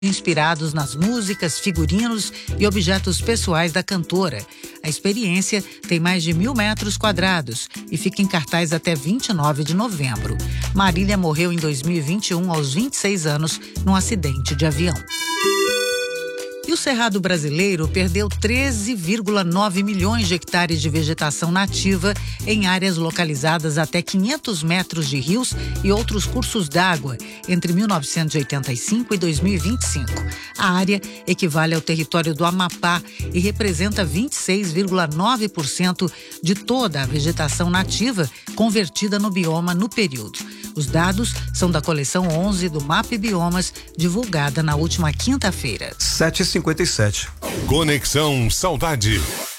inspirados nas músicas, figurinos e objetos pessoais da cantora. A experiência tem mais de 1.000 metros quadrados e fica em cartaz até 29 de novembro. Marília morreu em 2021 aos 26 anos num acidente de avião. E o Cerrado brasileiro perdeu 13,9 milhões de hectares de vegetação nativa em áreas localizadas até 500 metros de rios e outros cursos d'água entre 1985 e 2025. A área equivale ao território do Amapá e representa 26,9% de toda a vegetação nativa convertida no bioma no período. Os dados são da coleção 11 do MAP Biomas, divulgada na última quinta-feira. 7h57. Conexão Saudade.